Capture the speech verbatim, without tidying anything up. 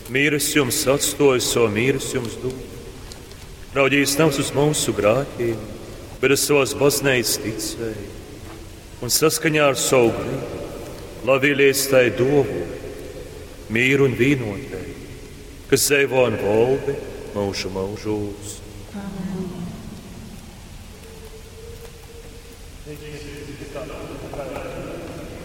Mīres jums atstoja savu mīres jums dod. Raudījis nav uz mūsu grāķiem, bet uz savas baznīcas ticēja. Un saskaņā ar savu gribu, lavīlies tai dovu, mīru un vīnotei, kas dzīvo un valdi mūžu mūžos. Amen.